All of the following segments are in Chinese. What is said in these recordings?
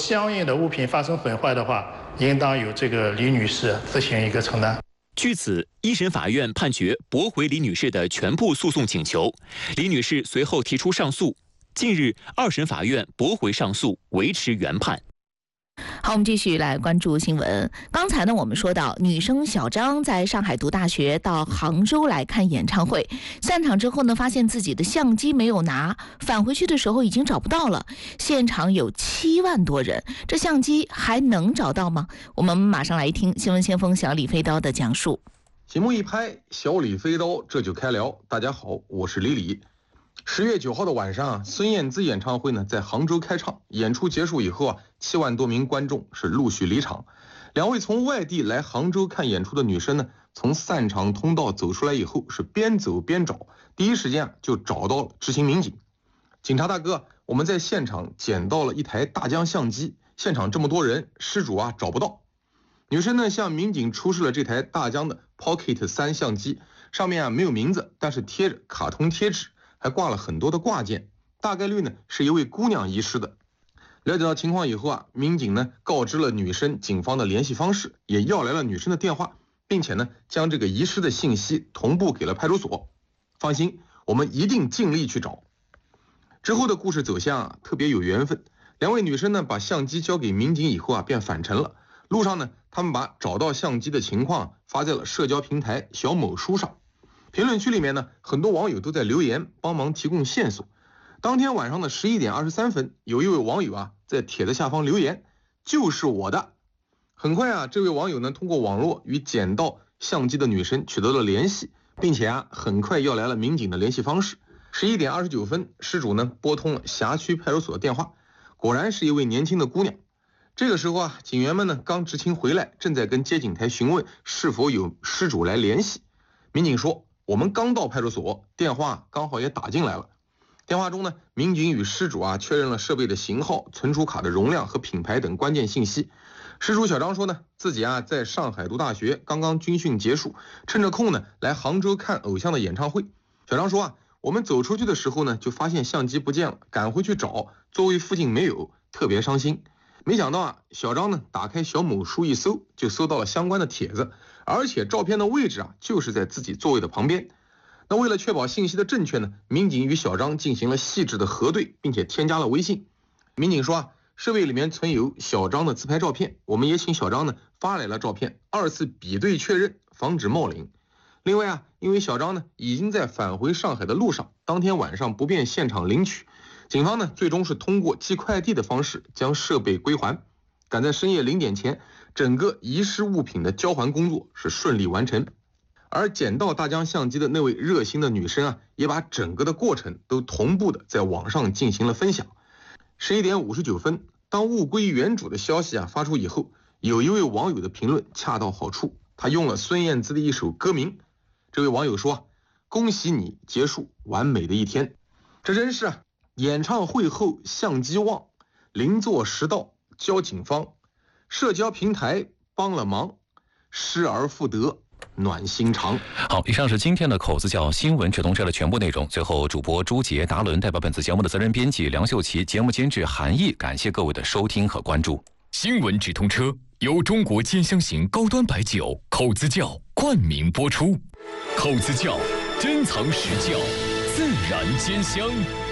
相应的物品发生损坏的话，应当由这个李女士自行一个承担。 据此，一审法院判决驳回李女士的全部诉讼请求，李女士随后提出上诉。近日，二审法院驳回上诉，维持原判。 好，我们继续来关注新闻。刚才呢，我们说到女生小张在上海读大学，到杭州来看演唱会。散场之后呢，发现自己的相机没有拿，返回去的时候已经找不到了。现场有7万多人，这相机还能找到吗？我们马上来听新闻先锋小李飞刀的讲述。 节目一拍，小李飞刀这就开聊。大家好，我是李李。10月9号的晚上，孙燕姿演唱会呢在杭州开唱，演出结束以后7万多名观众是陆续离场。两位从外地来杭州看演出的女生呢，从散场通道走出来以后，是边走边找，第一时间就找到了执勤民警。警察大哥，我们在现场捡到了一台大疆相机，现场这么多人，失主找不到。女生呢向民警出示了这台大疆的 Pocket 3相机，上面没有名字，但是贴着卡通贴纸，还挂了很多的挂件，大概率呢是一位姑娘遗失的。了解到情况以后民警呢告知了女生警方的联系方式，也要来了女生的电话，并且呢将这个遗失的信息同步给了派出所。放心，我们一定尽力去找。之后的故事走向特别有缘分，两位女生呢把相机交给民警以后便返程了。路上呢，他们把找到相机的情况发在了社交平台小某书上。评论区里面呢，很多网友都在留言帮忙提供线索。当天晚上的11点23分，有一位网友在帖子下方留言，就是我的。很快这位网友呢通过网络与捡到相机的女生取得了联系，并且很快要来了民警的联系方式。11点29分，失主呢拨通了辖区派出所的电话，果然是一位年轻的姑娘。这个时候警员们呢刚执勤回来，正在跟接警台询问是否有失主来联系。民警说，我们刚到派出所，电话刚好也打进来了。电话中呢，民警与失主确认了设备的型号、存储卡的容量和品牌等关键信息。失主小张说呢，自己在上海读大学，刚刚军训结束，趁着空呢来杭州看偶像的演唱会。小张说我们走出去的时候呢，就发现相机不见了，赶回去找，座位附近没有，特别伤心。没想到小张呢打开小某书一搜，就搜到了相关的帖子，而且照片的位置就是在自己座位的旁边。那为了确保信息的正确呢，民警与小张进行了细致的核对，并且添加了微信。民警说设备里面存有小张的自拍照片，我们也请小张呢发来了照片，2次比对确认，防止冒领。另外因为小张呢已经在返回上海的路上，当天晚上不便现场领取，警方呢最终是通过寄快递的方式将设备归还。赶在深夜0点前，整个遗失物品的交还工作是顺利完成。而捡到大疆相机的那位热心的女生也把整个的过程都同步的在网上进行了分享。11点59分，当物归原主的消息发出以后，有一位网友的评论恰到好处，他用了孙燕姿的一首歌名。这位网友说，恭喜你结束完美的一天。这真是演唱会后相机忘，邻座拾到交警方，社交平台帮了忙，失而复得暖心肠。 好，以上是今天的口子叫新闻直通车的全部内容。最后，主播朱杰、达伦代表本次节目的责任编辑梁秀琪、节目监制韩毅，感谢各位的收听和关注。 新闻直通车由中国尖香型高端白酒口子窖冠名播出。口子窖，珍藏实窖，自然兼香。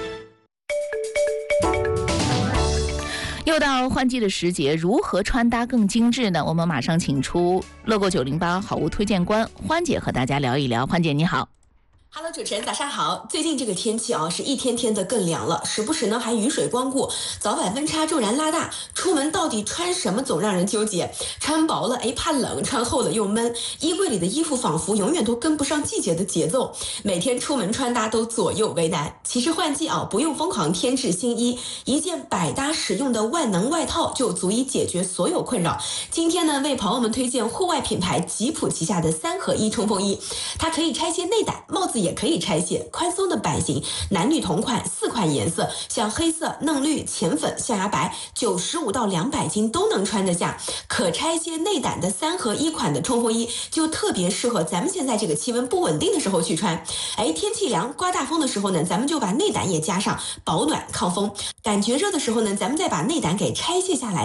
又到换季的时节，如何穿搭更精致呢？我们马上请出乐购908好物推荐官欢姐和大家聊一聊。欢姐你好。 Hello， 主持人早上好。最近这个天气是一天天的更凉了，时不时呢还雨水光顾，早晚温差骤然拉大，出门到底穿什么总让人纠结。穿薄了怕冷，穿厚了又闷，衣柜里的衣服仿佛永远都跟不上季节的节奏，每天出门穿搭都左右为难。其实换季不用疯狂添置新衣，一件百搭实用的万能外套就足以解决所有困扰。今天呢为朋友们推荐户外品牌吉普旗下的3合1冲锋衣，它可以拆卸内胆，帽子也可以拆卸，宽松的版型，男女同款，4款颜色，像黑色、嫩绿、浅粉、象牙白，95到200斤都能穿得下。可拆卸内胆的3合1款的冲锋衣就特别适合咱们现在这个气温不稳定的时候去穿。天气凉刮大风的时候呢，咱们就把内胆也加上，保暖抗风。感觉热的时候呢，咱们再把内胆给拆卸下来。